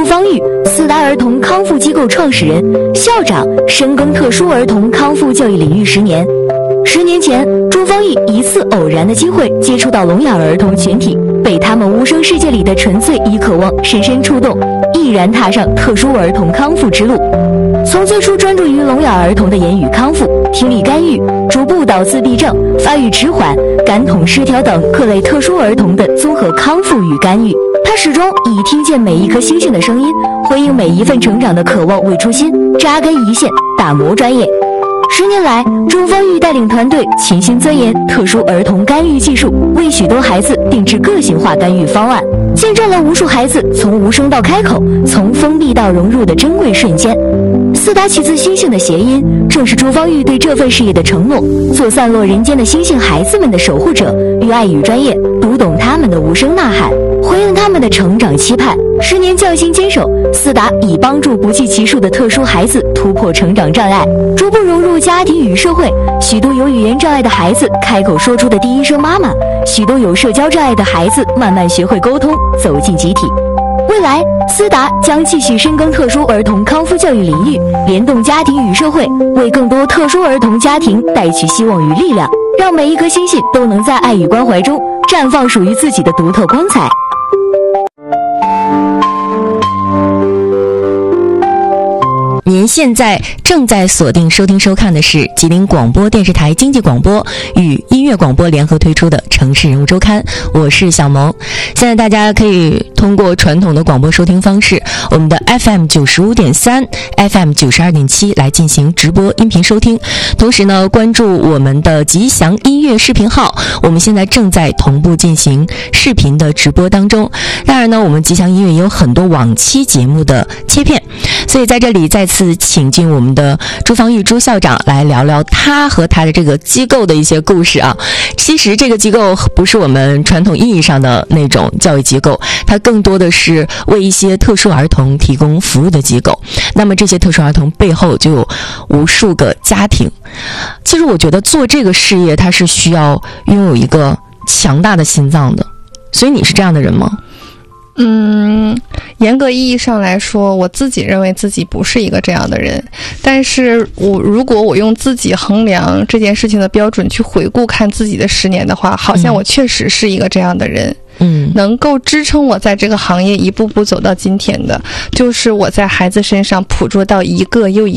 方玉，四达儿童康复机构创始人、校长，深耕特殊儿童康复教育领域10年。10年前，朱方玉一次偶然的机会接触到聋哑儿童群体，被他们无声世界里的纯粹与渴望深深触动，毅然踏上特殊儿童康复之路。从最初专注于聋哑儿童的言语康复、听力干预，逐步到自闭症、发育迟缓、感统失调等各类特殊儿童的综合康复与干预。他始终以听见每一颗星星的声音，回应每一份成长的渴望为初心，扎根一线，打磨专业。10年来，朱方玉带领团队潜心钻研特殊儿童干预技术，为许多孩子定制个性化干预方案，见证了无数孩子从无声到开口，从封闭到融入的珍贵瞬间。四达起自星星的谐音，正是朱方玉对这份事业的承诺，做散落人间的星星孩子们的守护者，用爱与专业读懂他们的无声呐喊，回应他们的成长期盼。10年匠心坚守，四达已帮助不计其数的特殊孩子突破成长障碍，逐步融入家庭与社会。许多有语言障碍的孩子开口说出的第一声妈妈，许多有社交障碍的孩子慢慢学会沟通，走进集体。未来，思达将继续深耕特殊儿童康复教育领域，联动家庭与社会，为更多特殊儿童家庭带去希望与力量，让每一颗星星都能在爱与关怀中绽放属于自己的独特光彩。 您现在正在锁定收听收看的是吉林广播电视台经济广播与音乐广播联合推出的城市人物周刊，我是小萌。现在大家可以通过传统的广播收听方式，我们的 FM95.3 FM92.7 来进行直播音频收听，同时呢关注我们的吉祥音乐视频号，我们现在正在同步进行视频的直播当中。当然呢，我们吉祥音乐也有很多往期节目的切片，所以在这里再次请进我们的朱方玉朱校长来聊聊他和他的这个机构的一些故事啊。其实这个机构不是我们传统意义上的那种教育机构，它更多的是为一些特殊儿童提供服务的机构。那么这些特殊儿童背后就有无数个家庭。其实我觉得做这个事业它是需要拥有一个强大的心脏的，所以你是这样的人吗？ 严格意义上来说，我自己认为自己不是一个这样的人，但是如果我用自己衡量这件事情的标准去回顾看自己的10年的话，好像我确实是一个这样的人。能够支撑我在这个行业一步步走到今天的，就是我在孩子身上捕捉到一个又一